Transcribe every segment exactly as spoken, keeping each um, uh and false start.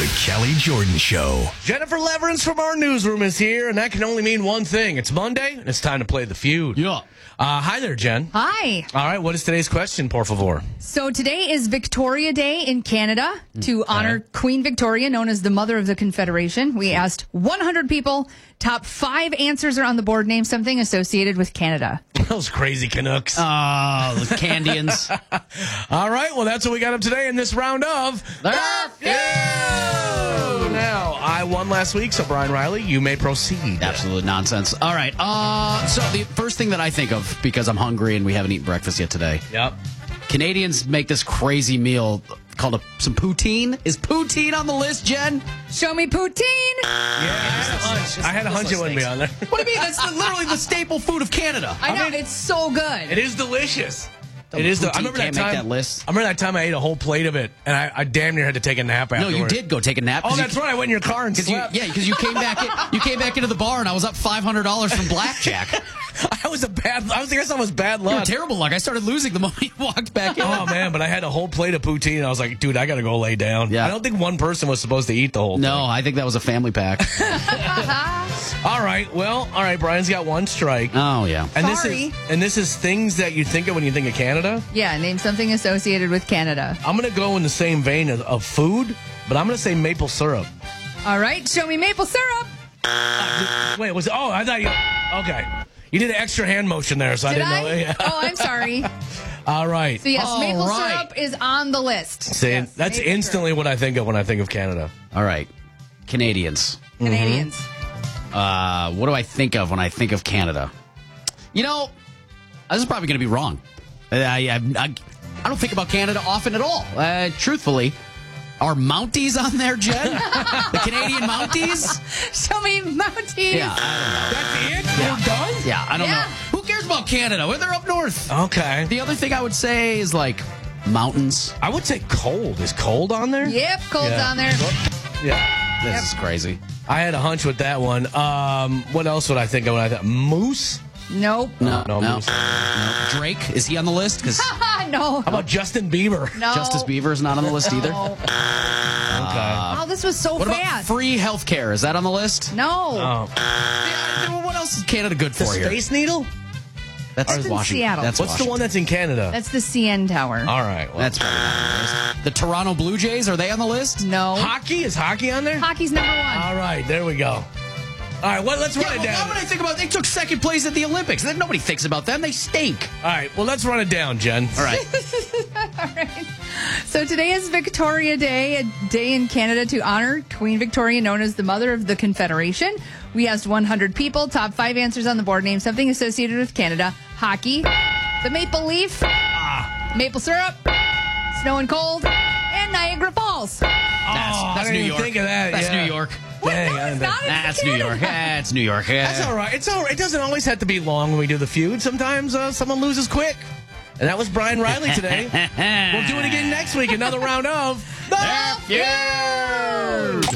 The Kelly Jordan Show. Jennifer Leverance from our newsroom is here, and that can only mean one thing. It's Monday, and it's time to play the feud. Yeah. Uh, hi there, Jen. Hi. All right, what is today's question, por favor? So today is Victoria Day in Canada to honor Queen Victoria, known as the Mother of the Confederation. We asked one hundred people. Top five answers are on the board. Name something associated with Canada. Those crazy Canucks. Oh, the Candians. All right, well, that's what we got up today in this round of The Feud. Now, I won last week, so Brian Riley, you may proceed. Absolute nonsense. All right. Uh, so the first thing that I think of, because I'm hungry and we haven't eaten breakfast yet today, Yep. Canadians make this crazy meal called a, some poutine. Is poutine on the list, Jen? Show me poutine. Yeah, I had a hunch. I had a hunch it wouldn't be on there. What do you mean? That's the, literally the staple food of Canada. I know, I mean, it's so good. It is delicious. It is. The, I Poutine remember that can't make time. that list. I remember that time I ate a whole plate of it, and I, I damn near had to take a nap No, afterwards. you did go take a nap. Oh, 'cause that's you, right. I went in your car and Cause you, slept. yeah, because you came back. In, you came back into the bar, and I was up five hundred dollars from blackjack. I was a bad. I was. I guess I was bad You were luck. terrible luck. I started losing the moment you walked back in. Oh man, but I had a whole plate of poutine, and I was like, dude, I got to go lay down. Yeah. I don't think one person was supposed to eat the whole. No, I think that was a family pack. thing. All right. Well, all right. Brian's got one strike. Oh yeah. And this Sorry. is and this is things that you think of when you think of Canada. Yeah, name something associated with Canada. I'm gonna go in the same vein of, of food, but I'm gonna say maple syrup. All right, show me maple syrup. Wait, was it? Oh, I thought you. Okay, you did an extra hand motion there, so I Did didn't I? know. Yeah. Oh, I'm sorry. All right. So yes, All maple right. syrup is on the list. See, Yes, that's maple instantly what I think of when I think of Canada. All right. Canadians. syrup. Canadians. Uh, what do I think of when I think of Canada? You know, this is probably going to be wrong. I, I, I, I don't think about Canada often at all. Uh, truthfully, are Mounties on there, Jen? The Canadian Mounties? Show me Mounties. Yeah, I That's it. don't know. We're done. Yeah, I don't Yeah. know. Who cares about Canada? Well, they're up north. Okay. The other thing I would say is like mountains. I would say cold. Is cold on there? Yep, cold's Yeah. on there. Yeah. This Yep. is crazy. I had a hunch with that one. Um, what else would I think of when I thought moose? Nope. No, No, no. moose. no. Drake, is he on the list? Because no. How about Justin Bieber? No. Justice Bieber is not on the list either. No. Okay. Oh, this was so What about fast. free health care? Is that on the list? no. Oh. Yeah, what else is Canada good The for here? Space Needle? That's, That's in Washington. Seattle. That's What's the Washington. one that's in Canada? That's the C N Tower. All right. Well, That's probably not on the list. The Toronto Blue Jays, are they on the list? No. hockey? Is hockey on there? Hockey's number one. All right. There we go. All right. Well, let's run Yeah, it well, down. why would I think about? They took second place at the Olympics. Then nobody thinks about them. They stink. All right. Well, let's run it down, Jen. All right. All right. So today is Victoria Day, a day in Canada to honor Queen Victoria, known as the Mother of the Confederation. We asked one hundred people. Top five answers on the board. Name something associated with Canada. Hockey, the maple leaf, maple syrup, snow and cold, and Niagara Falls. That's, I that's didn't New even York. think of that. That's yeah. New York. Dang, no, I it's didn't not. think- It's That's New York. Canada. Yeah, it's New York. That's all right. It's all right. It doesn't always have to be long when we do the feud. Sometimes uh, someone loses quick. And that was Brian Riley today. We'll do it again next week. Another round of The Feud.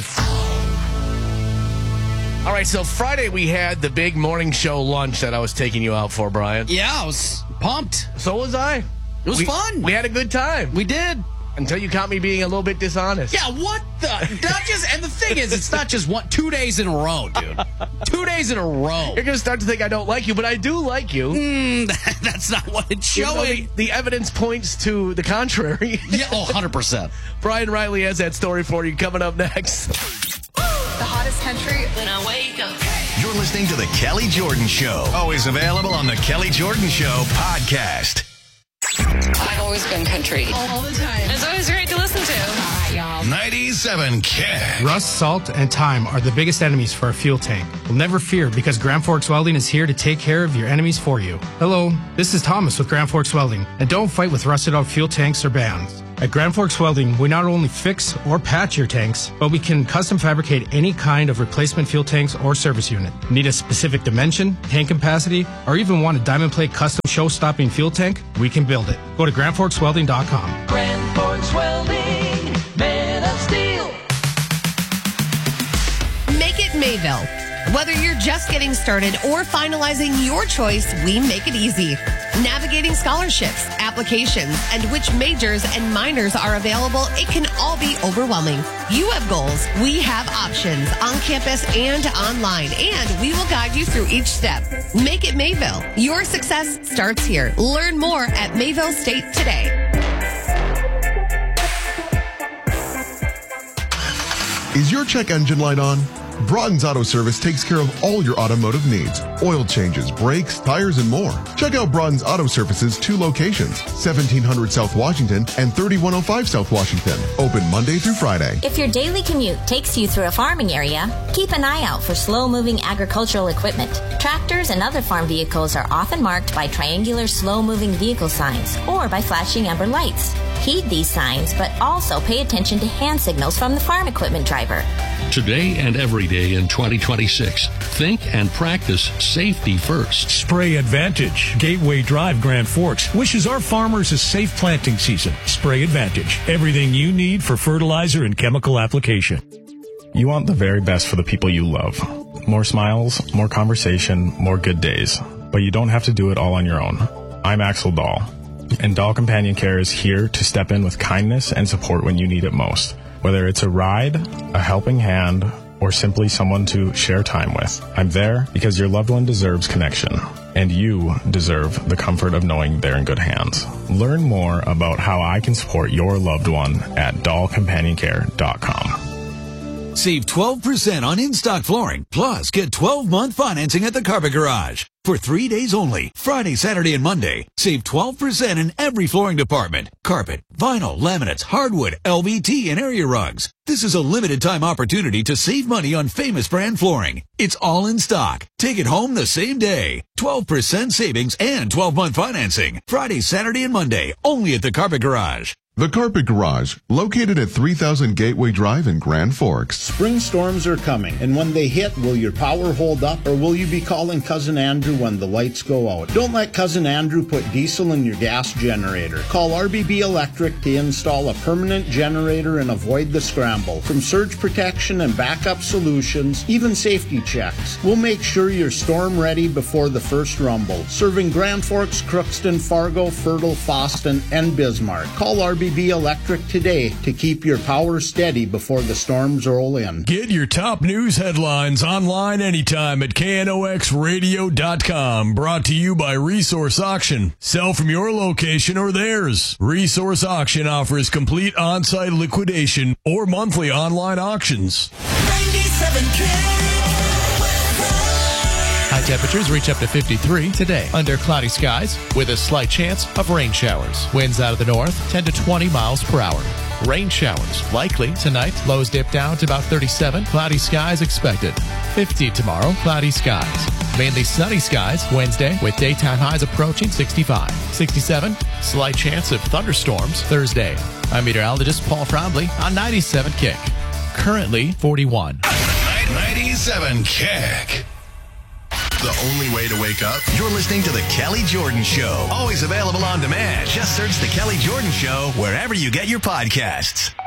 All right, so Friday we had the big morning show lunch that I was taking you out for, Brian. Yeah, I was pumped. So was I. It was we, fun. We had a good time. We did. Until you caught me being a little bit dishonest. Yeah, what the? Not just, and the thing is, it's not just one, two days in a row, dude. Two days in a row. You're going to start to think I don't like you, but I do like you. Mm, that's not what it's Even though showing. The, the evidence points to the contrary. Yeah, oh, one hundred percent. Brian Riley has that story for you coming up next. The hottest country when I wake up. You're listening to The Kelly Jordan Show. Always available on The Kelly Jordan Show podcast. I've always been country. All the time. It's always great to listen to. All right, y'all. ninety-seven K. Rust, salt, and time are the biggest enemies for a fuel tank. Well, never fear, because Grand Forks Welding is here to take care of your enemies for you. Hello, this is Thomas with Grand Forks Welding, and don't fight with rusted out fuel tanks or bands. At Grand Forks Welding, we not only fix or patch your tanks, but we can custom fabricate any kind of replacement fuel tanks or service unit. Need a specific dimension, tank capacity, or even want a diamond plate custom show-stopping fuel tank? We can build it. Go to grand forks welding dot com. Grand Forks Welding, man of steel. Make it Mayville. Whether you're just getting started or finalizing your choice, we make it easy. Navigating scholarships, applications, and which majors and minors are available, it can all be overwhelming. You have goals, we have options on campus and online, and we will guide you through each step. Make it Mayville. Your success starts here. Learn more at Mayville State today. Is your check engine light on? Broughton's Auto Service takes care of all your automotive needs. Oil changes, brakes, tires, and more. Check out Broughton's Auto Service's two locations, seventeen hundred South Washington and thirty-one oh five South Washington. Open Monday through Friday. If your daily commute takes you through a farming area, keep an eye out for slow-moving agricultural equipment. Tractors and other farm vehicles are often marked by triangular slow-moving vehicle signs or by flashing amber lights. Heed these signs, but also pay attention to hand signals from the farm equipment driver. Today and every day in twenty twenty-six, think and practice safety first. Spray Advantage. Gateway Drive, Grand Forks wishes our farmers a safe planting season. Spray Advantage. Everything you need for fertilizer and chemical application. You want the very best for the people you love. More smiles, more conversation, more good days. But you don't have to do it all on your own. I'm Axel Dahl, and Dahl Companion Care is here to step in with kindness and support when you need it most. Whether it's a ride, a helping hand, or simply someone to share time with, I'm there because your loved one deserves connection, and you deserve the comfort of knowing they're in good hands. Learn more about how I can support your loved one at dahl companion care dot com. Save twelve percent on in-stock flooring, plus get twelve-month financing at the Carpet Garage. For three days only, Friday, Saturday, and Monday, save twelve percent in every flooring department. Carpet, vinyl, laminates, hardwood, L V T, and area rugs. This is a limited time opportunity to save money on famous brand flooring. It's all in stock. Take it home the same day. twelve percent savings and twelve-month financing. Friday, Saturday, and Monday, only at the Carpet Garage. The Carpet Garage, located at three thousand Gateway Drive in Grand Forks. Spring storms are coming, and when they hit, will your power hold up, or will you be calling Cousin Andrew when the lights go out? Don't let Cousin Andrew put diesel in your gas generator. Call R B B Electric to install a permanent generator and avoid the scramble. From surge protection and backup solutions, even safety checks, we'll make sure you're storm ready before the first rumble. Serving Grand Forks, Crookston, Fargo, Fertile, Foston, and Bismarck. Call R B B Electric today to keep your power steady before the storms roll in. Get your top news headlines online anytime at K N O X radio dot com. Brought to you by Resource Auction. Sell from your location or theirs. Resource Auction offers complete on-site liquidation or monthly online auctions. ninety-seven High temperatures reach up to fifty-three today under cloudy skies with a slight chance of rain showers. Winds out of the north, ten to twenty miles per hour. Rain showers likely tonight. Lows dip down to about thirty-seven. Cloudy skies expected. fifty tomorrow. Cloudy skies. Mainly sunny skies Wednesday with daytime highs approaching sixty-five. sixty-seven. Slight chance of thunderstorms Thursday. I'm meteorologist Paul Frombly on ninety-seven Kick. Currently forty-one. ninety-seven Kick. The only way to wake up? You're listening to The Kelly Jordan Show. Always available on demand. Just search The Kelly Jordan Show wherever you get your podcasts.